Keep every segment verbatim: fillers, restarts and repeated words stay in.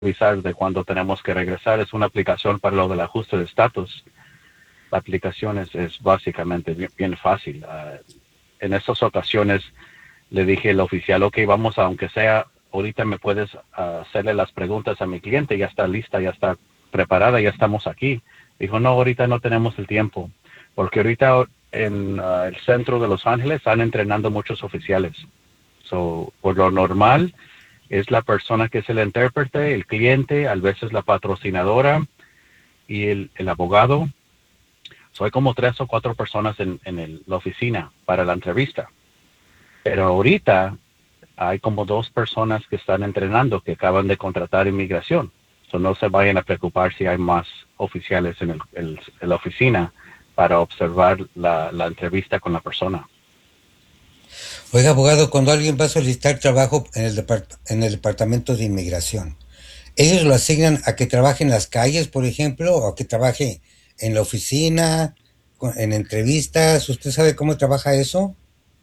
avisar de cuando tenemos que regresar. Es una aplicación para lo del ajuste de estatus. La aplicación es, es básicamente bien, bien fácil. Uh, en estas ocasiones le dije al oficial, ok, vamos a, aunque sea, ahorita me puedes uh, hacerle las preguntas a mi cliente, ya está lista, ya está preparada, ya estamos aquí. Dijo, no, ahorita no tenemos el tiempo, porque ahorita en uh, el centro de Los Ángeles están entrenando muchos oficiales. So, por lo normal, es la persona que es el intérprete, el cliente, a veces la patrocinadora y el, el abogado. So, hay como tres o cuatro personas en, en el, la oficina para la entrevista. Pero ahorita hay como dos personas que están entrenando, que acaban de contratar inmigración. So, no se vayan a preocupar si hay más oficiales en, el, el, en la oficina para observar la, la entrevista con la persona. Oiga, abogado, cuando alguien va a solicitar trabajo en el, depart en el Departamento de Inmigración, ¿ellos lo asignan a que trabaje en las calles, por ejemplo, o a que trabaje en la oficina, en entrevistas? ¿Usted sabe cómo trabaja eso?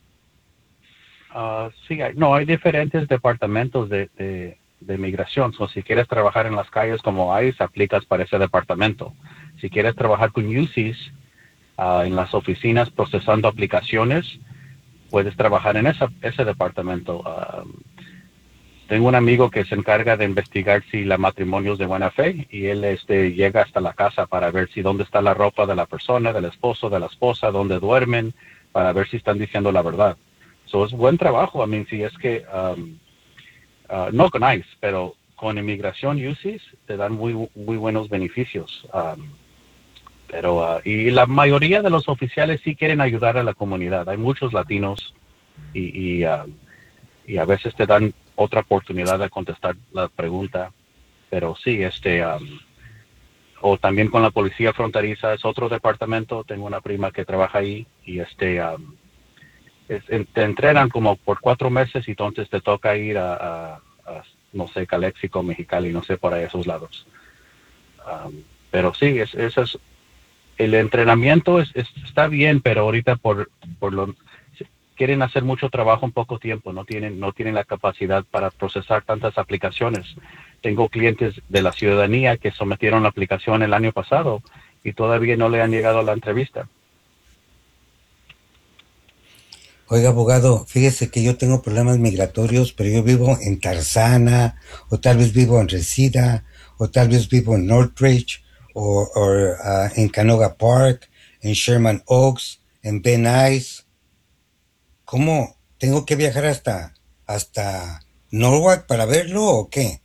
Uh, sí, hay, no, hay diferentes departamentos de, de, de migración. So, si quieres trabajar en las calles como ICE, aplicas para ese departamento. Si quieres trabajar con U C I S uh, en las oficinas procesando aplicaciones, puedes trabajar en esa, ese departamento. Uh, tengo un amigo que se encarga de investigar si la matrimonio es de buena fe y él este, llega hasta la casa para ver si dónde está la ropa de la persona, del esposo, de la esposa, dónde duermen, para ver si están diciendo la verdad. So, es buen trabajo. I mean, si es que, um, uh, no con ICE, pero con inmigración U C I S te dan muy, muy buenos beneficios. Um, pero, uh, y la mayoría de los oficiales sí quieren ayudar a la comunidad. Hay muchos latinos y, y, uh, y a veces te dan otra oportunidad de contestar la pregunta. Pero sí, este, um, o también con la policía fronteriza es otro departamento. Tengo una prima que trabaja ahí y este, um, es, te entrenan como por cuatro meses y entonces te toca ir a, a, a no sé, Calexico, Mexicali, no sé, por ahí esos lados. Um, pero sí, es, es, es el entrenamiento es, es, está bien, pero ahorita por, por lo quieren hacer mucho trabajo en poco tiempo, no tienen, no tienen la capacidad para procesar tantas aplicaciones. Tengo clientes de la ciudadanía que sometieron la aplicación el año pasado y todavía no le han llegado a la entrevista. Oiga, abogado, fíjese que yo tengo problemas migratorios, pero yo vivo en Tarzana, o tal vez vivo en Reseda, o tal vez vivo en Northridge, o, o uh, en Canoga Park, en Sherman Oaks, en Ben Ice. ¿Cómo? ¿Tengo que viajar hasta, hasta Norwalk para verlo o qué?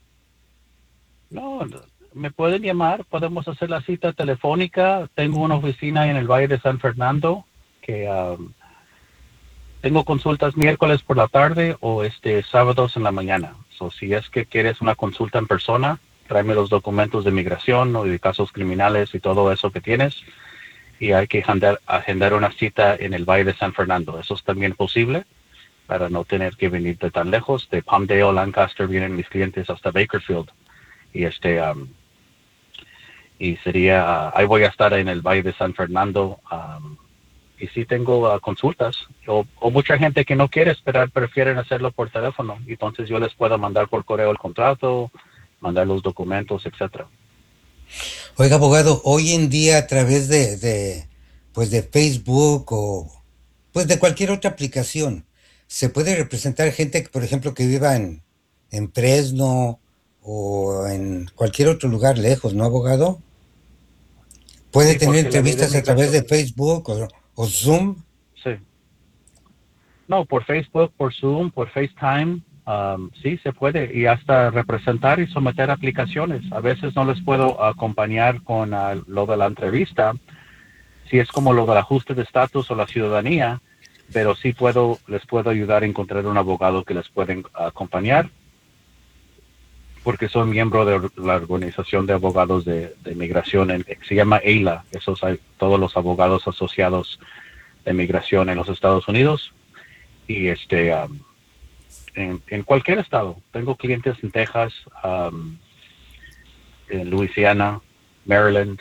No, me pueden llamar, podemos hacer la cita telefónica. Tengo una oficina en el Valle de San Fernando que um, tengo consultas miércoles por la tarde o este sábados en la mañana. So, si es que quieres una consulta en persona, tráeme los documentos de migración o de casos criminales y todo eso que tienes y hay que agendar, agendar una cita en el Valle de San Fernando. Eso es también posible para no tener que venir de tan lejos. De Palmdale o Lancaster vienen mis clientes hasta Bakersfield y este um, y sería, uh, ahí voy a estar en el Valle de San Fernando. Um, y sí tengo uh, consultas o, o mucha gente que no quiere esperar, prefieren hacerlo por teléfono. Entonces yo les puedo mandar por correo el contrato, mandar los documentos, etcétera. Oiga, abogado, hoy en día a través de, de, pues de Facebook o pues de cualquier otra aplicación, se puede representar gente que, por ejemplo, que viva en, en Fresno o en cualquier otro lugar lejos, ¿no, abogado? Puede Sí, tener porque la ley de entrevistas a través migración, de Facebook o, o Zoom. sí. No, por Facebook, por Zoom, por FaceTime, um, sí se puede. Y hasta representar y someter aplicaciones. A veces no les puedo acompañar con uh, lo de la entrevista, si es como lo del ajuste de estatus o la ciudadanía, pero sí puedo, les puedo ayudar a encontrar un abogado que les pueda acompañar, porque soy miembro de la Organización de Abogados de, de Migración, en, se llama E I L A, esos hay todos los abogados asociados de migración en los Estados Unidos, y este, um, en, en, cualquier estado. Tengo clientes en Texas, um, en Louisiana, Maryland.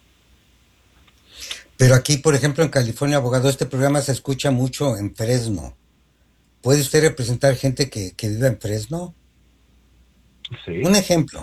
Pero aquí, por ejemplo, en California, abogado, este programa se escucha mucho en Fresno. ¿Puede usted representar gente que, que viva en Fresno? Sí, Un ejemplo.